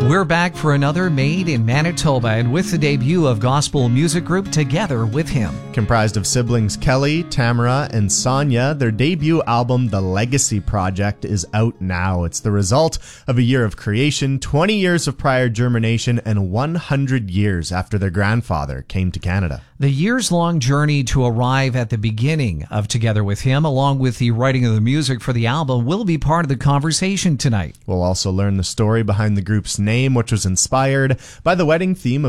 We're back for another Made in Manitoba, and with the debut of gospel music group Together with Him. Comprised of siblings Kelly, Tamara, and Sonia, their debut album, The Legacy Project, is out now. It's the result of a year of creation, 20 years of prior germination, and 100 years after their grandfather came to Canada. The years-long journey to arrive at the beginning of Together with Him, along with the writing of the music for the album, will be part of the conversation tonight. We'll also learn the story behind the group's name, which was inspired by the wedding theme of